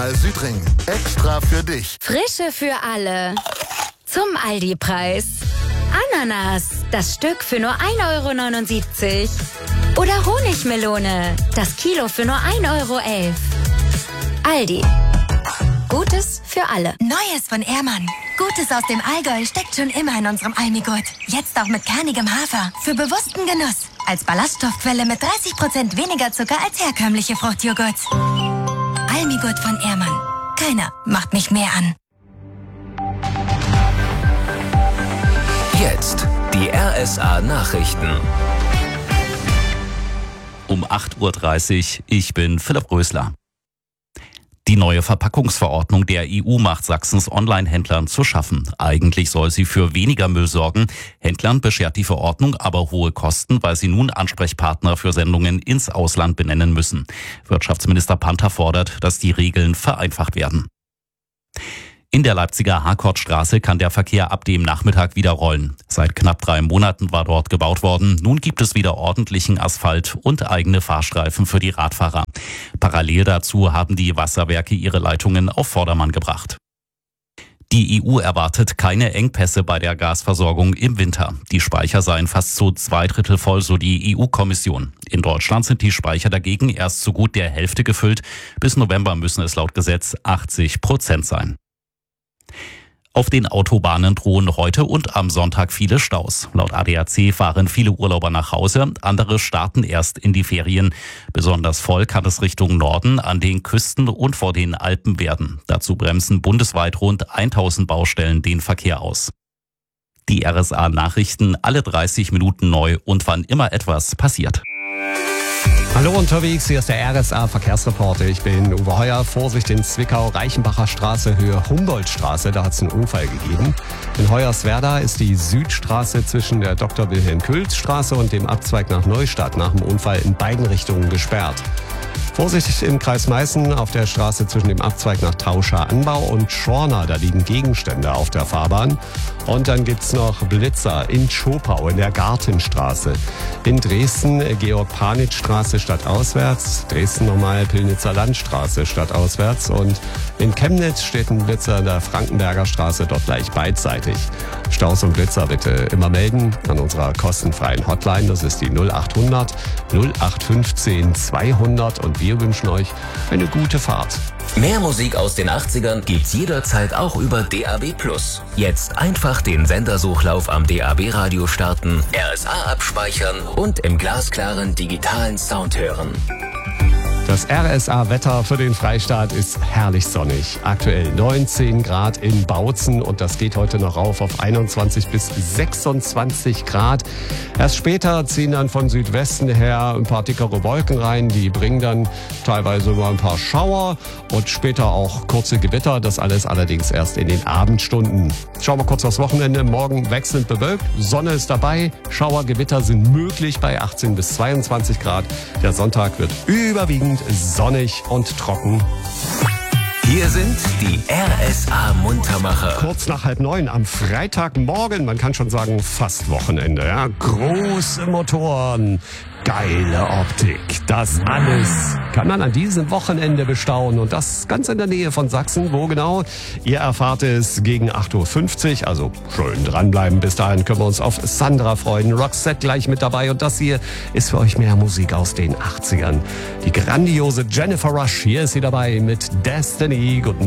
Real Südring. Extra für dich. Frische für alle. Zum Aldi-Preis. Ananas, das Stück für nur 1,79 €. Oder Honigmelone, das Kilo für nur 1,11 €. Aldi. Gutes für alle. Neues von Ehrmann. Gutes aus dem Allgäu steckt schon immer in unserem Almigurt. Jetzt auch mit kernigem Hafer. Für bewussten Genuss. Als Ballaststoffquelle mit 30% weniger Zucker als herkömmliche Fruchtjoghurts. Almigurt von Ehrmann. Keiner macht mich mehr an. Jetzt die RSA-Nachrichten. Um 8:30 Uhr, ich bin Philipp Rösler. Die neue Verpackungsverordnung der EU macht Sachsens Online-Händlern zu schaffen. Eigentlich soll sie für weniger Müll sorgen. Händlern beschert die Verordnung aber hohe Kosten, weil sie nun Ansprechpartner für Sendungen ins Ausland benennen müssen. Wirtschaftsminister Panther fordert, dass die Regeln vereinfacht werden. In der Leipziger Harkortstraße kann der Verkehr ab dem Nachmittag wieder rollen. Seit knapp 3 Monaten war dort gebaut worden. Nun gibt es wieder ordentlichen Asphalt und eigene Fahrstreifen für die Radfahrer. Parallel dazu haben die Wasserwerke ihre Leitungen auf Vordermann gebracht. Die EU erwartet keine Engpässe bei der Gasversorgung im Winter. Die Speicher seien fast zu 2/3 voll, so die EU-Kommission. In Deutschland sind die Speicher dagegen erst zu gut der Hälfte gefüllt. Bis November müssen es laut Gesetz 80% sein. Auf den Autobahnen drohen heute und am Sonntag viele Staus. Laut ADAC fahren viele Urlauber nach Hause, andere starten erst in die Ferien. Besonders voll kann es Richtung Norden, an den Küsten und vor den Alpen werden. Dazu bremsen bundesweit rund 1000 Baustellen den Verkehr aus. Die RSA-Nachrichten alle 30 Minuten neu und wann immer etwas passiert. Hallo unterwegs, hier ist der RSA-Verkehrsreporter. Ich bin Uwe Heuer. Vorsicht in Zwickau, Reichenbacher Straße, Höhe Humboldtstraße. Da hat es einen Unfall gegeben. In Hoyerswerda ist die Südstraße zwischen der Dr. Wilhelm-Külz-Straße und dem Abzweig nach Neustadt nach dem Unfall in beiden Richtungen gesperrt. Vorsicht im Kreis Meißen auf der Straße zwischen dem Abzweig nach Tauscher Anbau und Schorna. Da liegen Gegenstände auf der Fahrbahn. Und dann gibt's noch Blitzer in Schopau in der Gartenstraße. In Dresden Georg-Panitz-Straße stadtauswärts. Dresden nochmal Pillnitzer Landstraße stadtauswärts. Und in Chemnitz steht ein Blitzer in der Frankenberger Straße, dort gleich beidseitig. Staus und Blitzer bitte immer melden an unserer kostenfreien Hotline. Das ist die 0800 0815 200 und wir wünschen euch eine gute Fahrt. Mehr Musik aus den 80ern gibt's jederzeit auch über DAB+. Jetzt einfach den Sendersuchlauf am DAB-Radio starten, RSA abspeichern und im glasklaren digitalen Sound hören. Das RSA-Wetter für den Freistaat ist herrlich sonnig. Aktuell 19 Grad in Bautzen und das geht heute noch rauf auf 21 bis 26 Grad. Erst später ziehen dann von Südwesten her ein paar dickere Wolken rein. Die bringen dann teilweise mal ein paar Schauer und später auch kurze Gewitter. Das alles allerdings erst in den Abendstunden. Schauen wir kurz aufs Wochenende. Morgen wechselnd bewölkt. Sonne ist dabei. Schauer, Gewitter sind möglich bei 18 bis 22 Grad. Der Sonntag wird überwiegend sonnig und trocken. Hier sind die RSA-Muntermacher. Kurz nach 8:30 am Freitagmorgen, man kann schon sagen fast Wochenende. Ja? Große Motoren, geile Optik. Das alles kann man an diesem Wochenende bestaunen. Und das ganz in der Nähe von Sachsen. Wo genau? Ihr erfahrt es gegen 8:50 Uhr. Also schön dranbleiben. Bis dahin können wir uns auf Sandra freuen. Roxette gleich mit dabei. Und das hier ist für euch mehr Musik aus den 80ern. Die grandiose Jennifer Rush. Hier ist sie dabei mit Destiny. Guten